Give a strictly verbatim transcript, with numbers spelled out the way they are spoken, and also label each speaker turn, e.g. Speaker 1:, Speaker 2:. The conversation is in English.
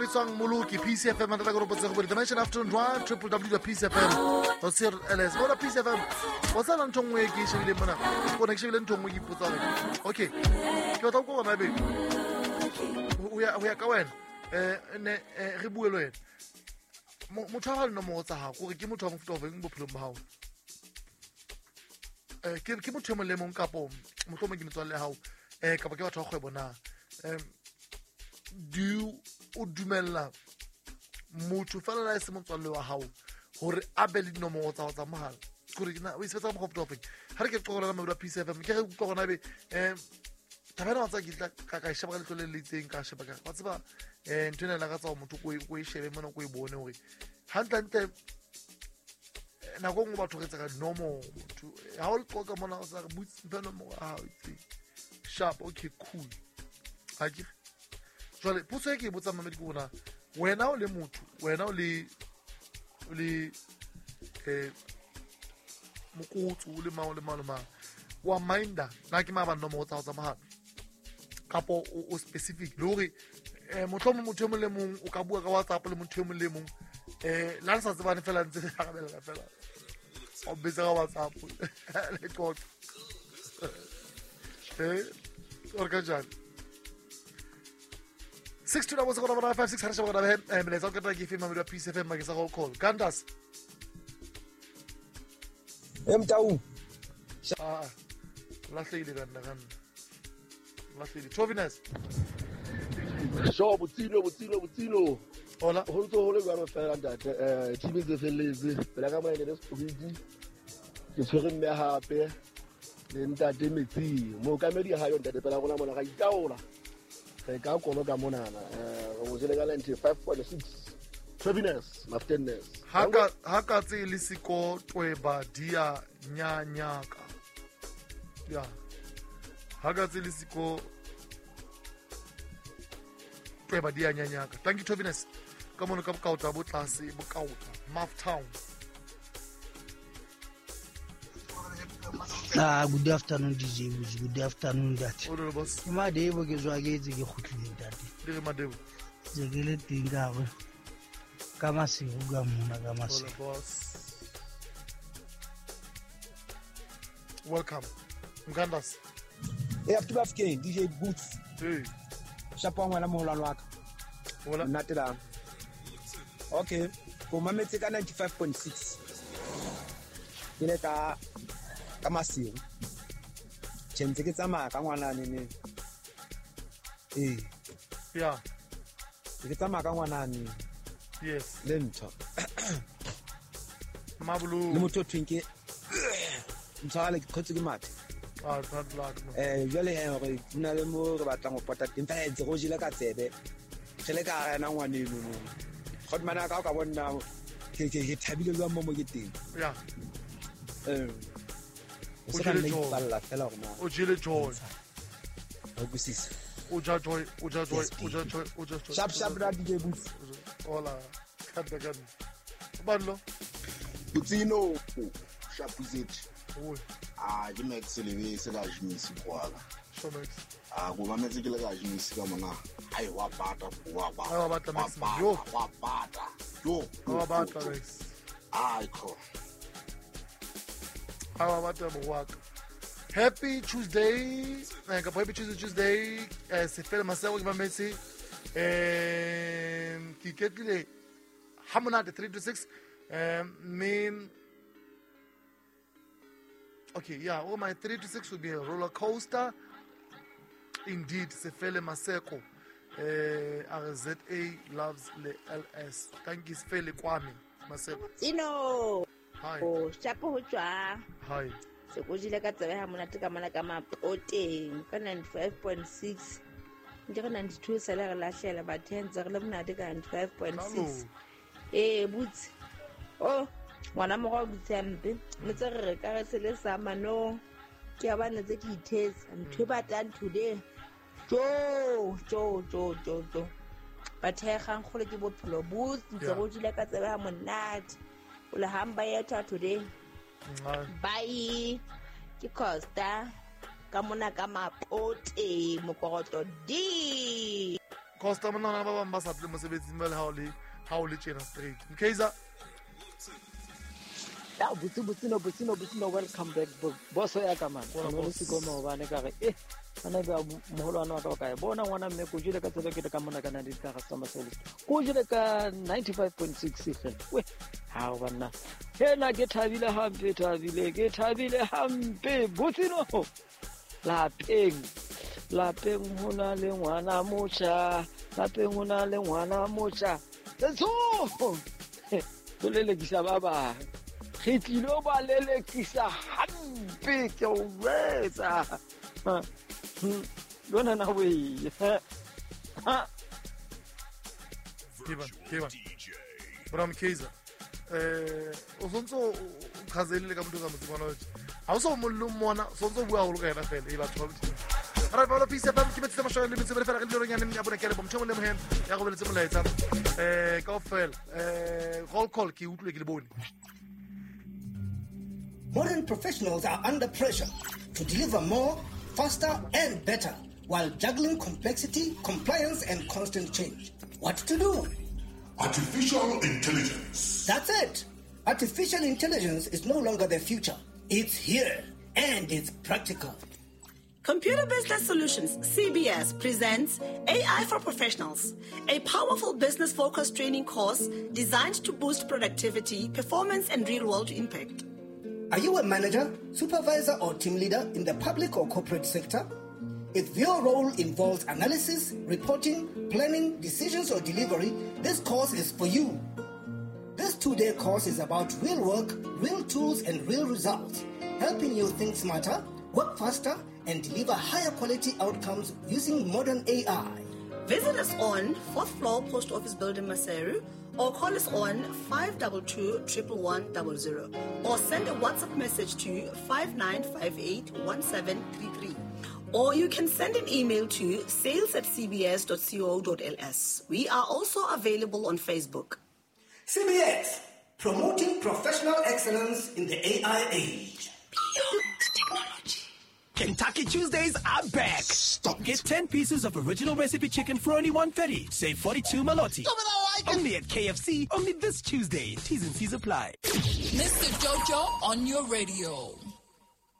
Speaker 1: Song Muluki, P C F M, and the Dimension Afternoon Drive, w w w dot p c f m dot c l s. What a P C F M? What's that on Tongway? Connection in Tongway. Okay. You're talking about maybe. We are we are going. Eh, ne, eh, Ribuelo. Mochaval no more Saha, who give Mutom of Buplum How. Eh, give Kimutum Lemon Capo, Mutoming how, eh, Capacata Hobona. Do o dumella motho fela la se motswalle wa hao hore a be le nomoro tsa tsa mahala gore na o isetse mo topic ha re ke qogola mo P C F M ke re go gona be eh tabana tsa ke ka ka sheba le tlole le tseng ka sheba ka ba tseba eh ntwena la ka tsa motho go go e shebe mona go e bone hore hantlante na go ngo batho re tsa ka nomoro motho ha o qoga mona o sa butse mpeno mo ha o itse sharp okay cool ha ke jwale potso e ke e botsa mamedi ke bona wena o le motho wena o le o le eh mokotso o le ma o le ma le ma wa minda na ke ma ba nomoro tsa tsa mahala kapo o specific le hore eh motho mo motho mo le mong o ka bua ka WhatsApp le motho mo le mong eh la sa tsebane fela ntse ga bela fela o betsa ka WhatsApp le go eh o ka jang six two double zero five six harasha ba ba eh mele tsa ka ke fema mo P C F M ma ke sa go call Gandas
Speaker 2: emtau
Speaker 1: ah la hlile kana kana la hlile Toviness
Speaker 3: so botsilo botsilo botsilo
Speaker 1: hola
Speaker 3: ho ntso ho le ba fela ntate eh team tse felletse pela ka mo ene le spogidi ke tshwere mme hape le ntate metsi mo kamedi ha yo ntate pela gona mona ga itaola re ka kono ka monana eh go jele ka ninety-five point six Toviness Mafteness
Speaker 1: haka haka tse le siko tweba dia nyanyaka ya haka tse le siko tweba dia nyanyaka thank you Toviness ka mono ka bokauta bo tlase bokauta Maf Town.
Speaker 4: Ah, good afternoon D J. Good afternoon that.
Speaker 1: O le boss
Speaker 4: Ma de bo ke zwa ke tse ke khutlile date.
Speaker 1: le re madebo
Speaker 4: Ze ke le tinga go. Ka masigo ga mona ka
Speaker 1: o le
Speaker 4: masigo.
Speaker 1: boss welcome Mgandas
Speaker 2: e after bafke D J Boots
Speaker 1: hey
Speaker 2: shapa ngwana moholano wa ka
Speaker 1: hola
Speaker 2: natela okay go mametse ka ninety-five point six ile ka ka masigo tshentse ke tsamaya ka ngwana ne ne eh
Speaker 1: yeah
Speaker 2: ke tsamaya ka ngwana ne
Speaker 1: yes
Speaker 2: le ntho
Speaker 1: mabulu
Speaker 2: le motho twinke ntshale ke khotse ke mathe
Speaker 1: ah bad luck
Speaker 2: eh jale he re dina le mo re batlang go pota teng fa etse go jile ka tsebe tshele ka ga na ngwane no no khot mana ka ka bona ke ke ke thabile jwa mo mo ke teng
Speaker 1: yeah
Speaker 2: eh
Speaker 1: O
Speaker 2: o se ka
Speaker 1: jele
Speaker 2: le
Speaker 1: joy.
Speaker 2: palla fela go mo
Speaker 1: o jele joy
Speaker 2: o busisi
Speaker 1: o ja joy o ja joy
Speaker 2: Yes,
Speaker 1: o ja joy o ja joy
Speaker 2: sharp sharp ra D J Boots
Speaker 1: hola kada kada ballo
Speaker 5: Botsino Shapuzet
Speaker 1: o
Speaker 5: a ke Max lebe se la jimisi kwala
Speaker 1: shomex
Speaker 5: a go mametse ke le ga jimisi ka mona ai wa pata wa ba
Speaker 1: Ai, wa bata, Max. Yo.
Speaker 5: wa pata yo
Speaker 1: how about Alex
Speaker 5: ai ko
Speaker 1: how about the work happy Tuesday eh ka happy Tuesday Tuesday eh se fela masego ke mametse eh ki ketlile hamona de three to six um me okay yeah well my three to six will be a roller coaster indeed se fele maseko eh R Z A loves le L S thank you fele kwami maseko
Speaker 6: Ino
Speaker 1: hi
Speaker 6: o shapo ho tswa
Speaker 1: hi
Speaker 6: se go jile ka tsebe ha monate ka mona ka mapoteng ka ninety-five point six ndi ka ninety-two sele re lahlela ba ten tsa re le monate ka ninety-five point six eh butsi oh ngwana mo go butsampe le tse re ka re se le sama no ke a bana tse di test ntwe ba tan today jo jo jo jo jo ba thegang go le ke bophelo butsi ntse
Speaker 1: Yeah.
Speaker 6: go jile ka tsebe ha monate o le hamba yeta today
Speaker 1: Ngai.
Speaker 6: bye ke Costa ka mona ka mapote mokoroto di
Speaker 1: costa mona ba bang ba sa tle mosebetsing ba le ha o le ha o le tjena straight Mkhizer.
Speaker 7: Ya butse butse no butse no butse no welcome back boss ya ka man no se go mo ba ne ka re eh ana ba moholwana wa ka ka bona ngwana mme go jile ka tsela ke ka mona kana di ka customer service go jile ka ninety-five point six ge we ha o bana he na ke thabile hampe thabile ke thabile hampe butse no la peng la peng hona le ngwana mocha la peng hona le ngwana mocha letso go le le kisa ba ba Hitilo ba lele kisa hampe ke o wetsa lona na we ha
Speaker 1: Kiba Kiba Bram Mkhizer eh o sontso khazeli ka mntu ka motsimana o ha o so mollo mona sontso bua go ka ena fela e ba tshwara ara ba lo pisa ba ke metsa masho le metsa ba fela ke lo nyane ya bona ke le bomtho le mohen ya go beletsa molaetsa eh ka ofela eh roll call ke utlwe ke le bone.
Speaker 8: Modern professionals are under pressure to deliver more, faster, and better while juggling complexity, compliance, and constant change. What to do?
Speaker 9: Artificial intelligence.
Speaker 8: That's it. Artificial intelligence is no longer the future. It's here, and it's practical.
Speaker 10: Computer Business Solutions, C B S, presents A I for Professionals, a powerful business-focused training course designed to boost productivity, performance, and real-world impact.
Speaker 8: Are you a manager, supervisor, or team leader in the public or corporate sector? If your role involves analysis, reporting, planning, decisions, or delivery, this course is for you. This two-day course is about real work, real tools, and real results, helping you think smarter, work faster, and deliver higher quality outcomes using modern A I.
Speaker 10: Visit us on fourth floor Post Office Building, Maseru, or call us on five two two, one one one zero zero or send a WhatsApp message to five nine five eight one seven three three. Or you can send an email to sales at c b s dot co dot l s. We are also available on Facebook.
Speaker 8: C B S, promoting professional excellence in the A I age.
Speaker 10: Beyond technology.
Speaker 11: Kentucky Tuesdays are back.
Speaker 9: Stop.
Speaker 11: Get ten pieces of original recipe chicken for only one thirty. Save forty-two maloti. Only at K F C, only this Tuesday. T's and C's apply.
Speaker 12: Mister Jojo on your radio.